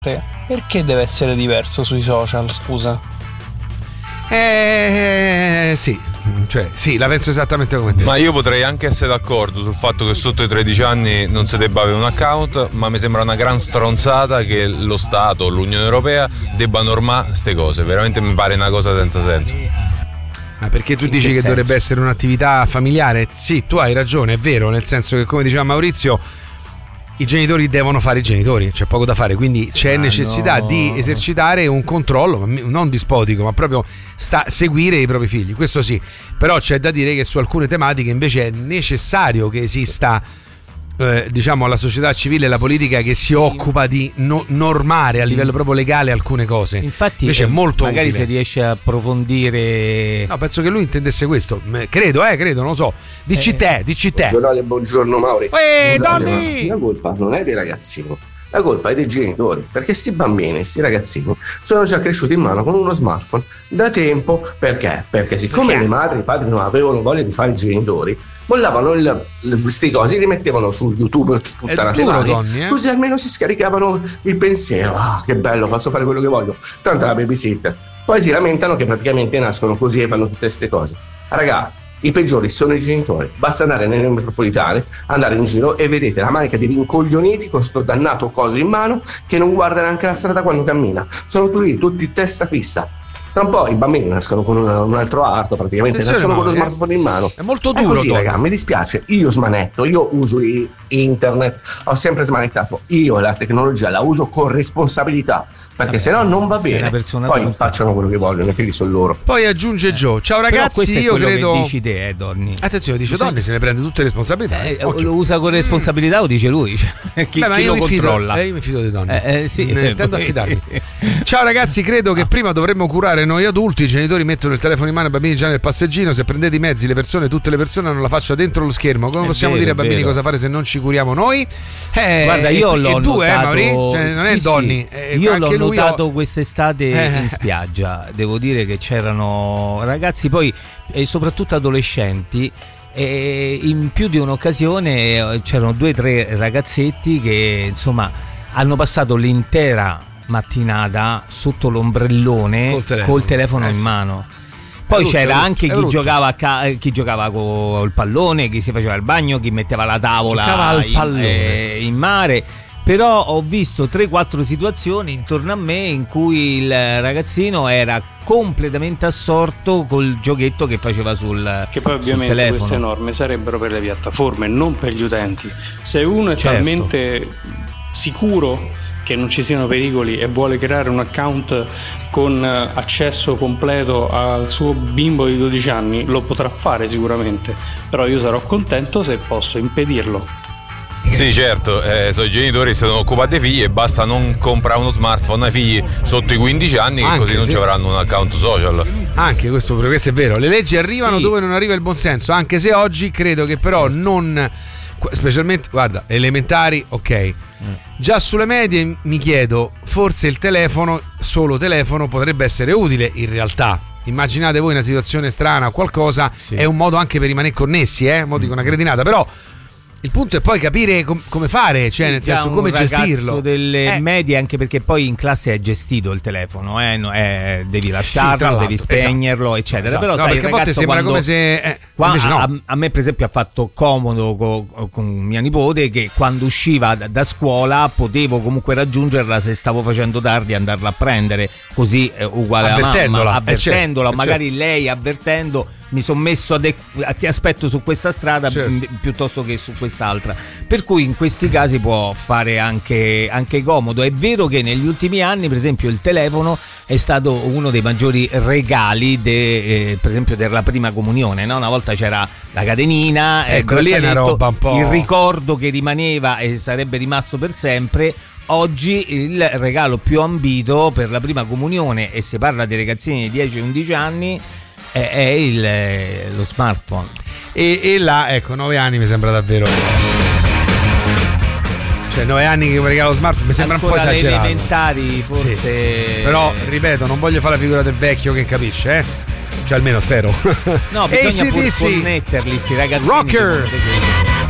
Perché deve essere diverso sui social, scusa? Sì, cioè sì, la penso esattamente come te. Ma io potrei anche essere d'accordo sul fatto che sotto i 13 anni non si debba avere un account, ma mi sembra una gran stronzata che lo Stato, l'Unione Europea debba normare queste cose. Veramente mi pare una cosa senza senso. Ma perché tu dici che dovrebbe essere un'attività familiare? Sì, tu hai ragione, è vero, nel senso che, come diceva Maurizio, i genitori devono fare i genitori, c'è poco da fare, quindi c'è necessità di esercitare un controllo, non dispotico, ma proprio seguire i propri figli, questo sì. Però c'è da dire che su alcune tematiche invece è necessario che esista diciamo la società civile e la politica che si occupa di normare a livello proprio legale alcune cose. Infatti invece è molto magari utile. se riesce a approfondire. No, penso che lui intendesse questo, credo, non lo so. Dici te. Buongiorno Mauri. Donny! La colpa non è dei ragazzini, la colpa è dei genitori, perché sti bambini, sti ragazzini sono già cresciuti in mano con uno smartphone da tempo. Perché? Perché siccome le madri e i padri non avevano voglia di fare i genitori, mollavano questi cosi, li mettevano su YouTube tutta la temaglia, così almeno si scaricavano il pensiero. Che bello, posso fare quello che voglio, tanto la babysitter. Poi si lamentano che praticamente nascono così e fanno tutte queste cose. Ragazzi, i peggiori sono i genitori. Basta andare nelle metropolitane, andare in giro e vedete la manica di rincoglioniti con sto dannato coso in mano che non guarda neanche la strada quando cammina. Sono tutti testa fissa. Tra un po' i bambini nascono con un altro arto, praticamente nascono con lo smartphone in mano. È molto duro. Così, raga, mi dispiace, io smanetto, io uso internet, ho sempre smanettato. Io la tecnologia la uso con responsabilità, perché se no non va bene. Poi facciano quello che vogliono, i figli sono loro. Poi aggiunge Joe: ciao ragazzi, io credo che dici te, Donny. Attenzione, dice Donny, se ne prende tutte le responsabilità. Lo usa con responsabilità o dice lui? Chi lo controlla? Io mi fido di Donny. Sì, tendo a fidarmi. Ciao ragazzi, credo che prima dovremmo curare noi adulti. I genitori mettono il telefono in mano ai bambini già nel passeggino. Se prendete i mezzi, le persone, tutte le persone hanno la faccia dentro lo schermo. Come possiamo dire ai bambini cosa fare se non ci curiamo noi? Guarda, io l'ho notato. Mauri? Cioè, non è il Donny. Io l'ho notato quest'estate in spiaggia. Devo dire che c'erano ragazzi, poi e soprattutto adolescenti. E in più di un'occasione c'erano 2 o 3 ragazzetti che insomma hanno passato l'intera mattinata sotto l'ombrellone col telefono in mano. Poi c'era anche chi giocava col pallone, chi si faceva il bagno, chi metteva la tavola in mare. Però ho visto 3-4 situazioni intorno a me in cui il ragazzino era completamente assorto col giochetto che faceva sul che poi ovviamente telefono. Queste norme sarebbero per le piattaforme, non per gli utenti. Se uno è talmente sicuro che non ci siano pericoli e vuole creare un account con accesso completo al suo bimbo di 12 anni, lo potrà fare sicuramente, però io sarò contento se posso impedirlo. Sì, certo, sono i genitori che si devono occupare dei figli e basta non comprare uno smartphone ai figli sotto i 15 anni, che così non ci avranno un account social. Anche questo è vero, le leggi arrivano dove non arriva il buonsenso, anche se oggi credo che però non, specialmente, guarda, elementari, ok, già sulle medie mi chiedo, forse il solo telefono potrebbe essere utile in realtà. Immaginate voi una situazione strana o qualcosa, è un modo anche per rimanere connessi, mo dico una cretinata, però il punto è poi capire come fare, cioè nel senso come gestirlo. Delle medie, anche perché poi in classe è gestito il telefono, devi lasciarlo, devi spegnerlo, eccetera. Esatto. Però no, sai, perché a volte sembra come se a me per esempio ha fatto comodo con mia nipote che quando usciva da scuola potevo comunque raggiungerla se stavo facendo tardi e andarla a prendere, così uguale avvertendola, certo. magari lei avvertendo mi sono messo ti aspetto su questa strada piuttosto che su quest'altra, per cui in questi casi può fare anche comodo. È vero che negli ultimi anni per esempio il telefono è stato uno dei maggiori regali per esempio della prima comunione, no? Una volta c'era la catenina, lì è una roba un po', il ricordo che rimaneva e sarebbe rimasto per sempre. Oggi il regalo più ambito per la prima comunione, e si parla di ragazzini di 10-11 anni, è lo smartphone. E là, 9 anni mi sembra davvero, cioè 9 anni che mi regalo lo smartphone mi sembra ancora un po' esagerato. Le elementari forse sì. Però ripeto, non voglio fare la figura del vecchio che capisce, cioè almeno spero. No, bisogna pur connetterli sti ragazzini. Rocker